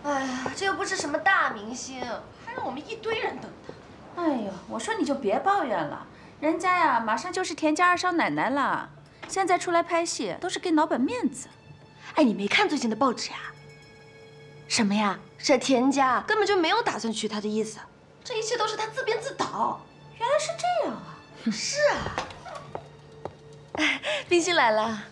哎呀，这又不是什么大明星，还让我们一堆人等他。 哎呦，我说你就别抱怨了，人家呀马上就是田家二少奶奶了，现在出来拍戏都是给老板面子。 哎，你没看最近的报纸呀？什么呀？这田家根本就没有打算娶她的意思，这一切都是她自编自导。 原来是这样啊！ 是啊。哎，冰心来了。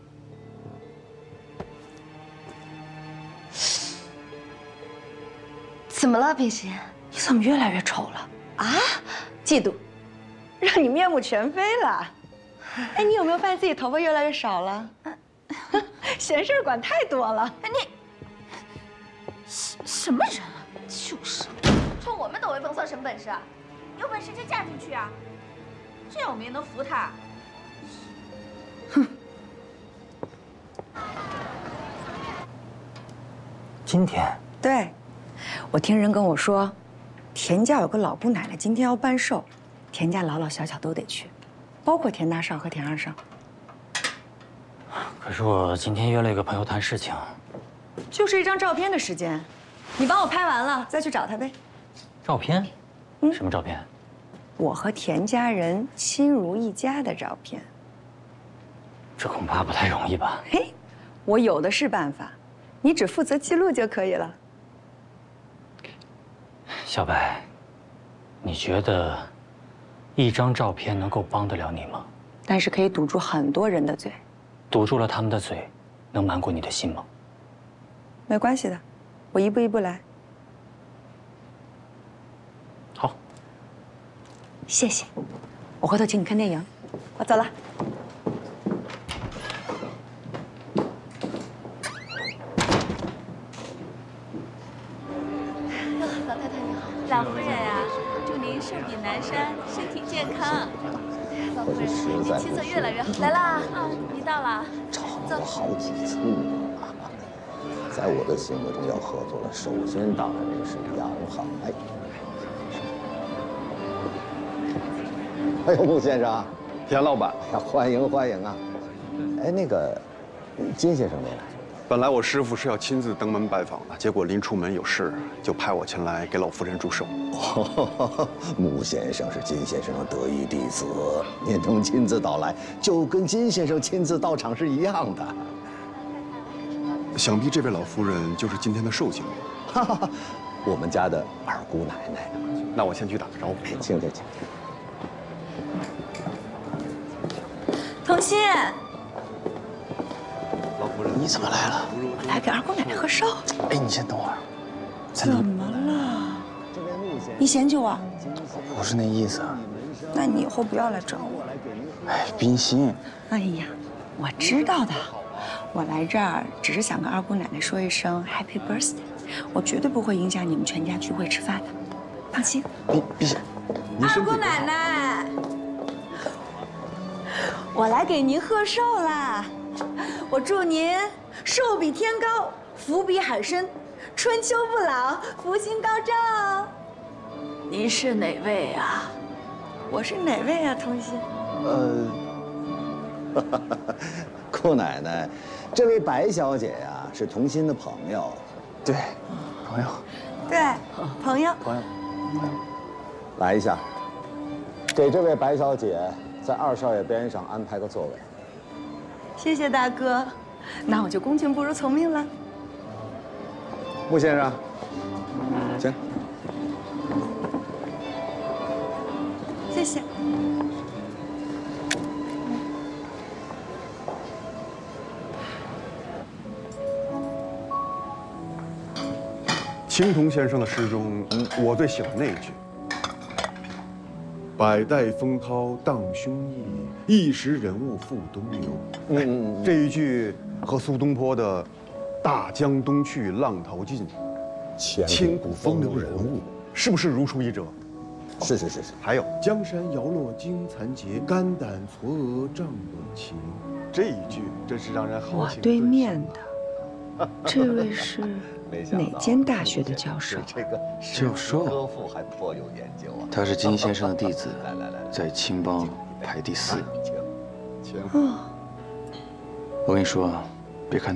怎么了，冰心？ 你怎么越来越丑了？ 啊？ 嫉妒，让你面目全非了。哎，你有没有发现自己头发越来越少了？闲事儿管太多了。 哎，你什么人啊？ 就是，冲我们抖威风算什么本事啊？ 有本事就嫁进去啊！这样我们也能服他。 哼。今天？ 对，我听人跟我说，田家有个老姑奶奶今天要办寿，田家老老小小都得去，包括田大少和田二少。 可是我今天约了一个朋友谈事情， 就是一张照片的时间，你帮我拍完了再去找他呗。 照片？什么照片？ 我和田家人亲如一家的照片。 这恐怕不太容易吧？ 嘿，我有的是办法，你只负责记录就可以了。 小白，你觉得一张照片能够帮得了你吗？ 但是可以堵住很多人的嘴。 堵住了他们的嘴，能瞒过你的心吗？ 没关系的，我一步一步来。 好， 谢谢，我回头请你看电影。我走了。 老太太你好。 老夫人呀，祝您寿比南山，身体健康。 老夫人，您气色越来越好。来啦！ 啊，你到了。 找了我好几次了。在我的心目中要合作了，首先当然是杨航。哎呦，穆先生， 田老板， 哎呀，欢迎欢迎啊！哎，那个金先生没来。 本来我师傅是要亲自登门拜访的，结果临出门有事，就派我前来给老夫人祝寿。 穆先生是金先生的得意弟子，您能亲自到来，就跟金先生亲自到场是一样的。 想必这位老夫人就是今天的寿星。 哈哈，我们家的二姑奶奶。 那我先去打个招呼。 请。 童心， 老夫人， 你怎么来了？ 我来给二姑奶奶贺寿。 哎，你先等会儿。 怎么了？你嫌弃我？ 不是那意思。 那你以后不要来找我。 哎，冰心。 哎呀，我知道的。我来这儿只是想跟二姑奶奶说一声 Happy Birthday， 我绝对不会影响你们全家聚会吃饭的，放心。 冰心， 二姑奶奶，我来给您贺寿啦！我祝您寿比天高，福比海深，春秋不老，福星高照。 您是哪位啊？ 我是哪位啊，童心？ 姑奶奶，这位白小姐呀，是童心的朋友。 对，朋友。 对，朋友。 来一下，给这位白小姐在二少爷边上安排个座位。 谢谢大哥，那我就恭敬不如从命了。 穆先生，请。 谢谢。 青铜先生的诗中，我最喜欢那一句：“百代风涛荡胸臆，一时人物付东流。”这一句和苏东坡的“大江东去，浪淘尽，千古风流人物”是不是如出一辙？ 是。 还有“江山摇落惊残节，肝胆嵯峨仗短情”这一句，真是让人豪我情对面顿的这位是哪间大学的教授？ 这个教授歌赋还颇有研究啊。 他是金先生的弟子， 来， 在青帮排第4。 请。 哦， 我跟你说，别看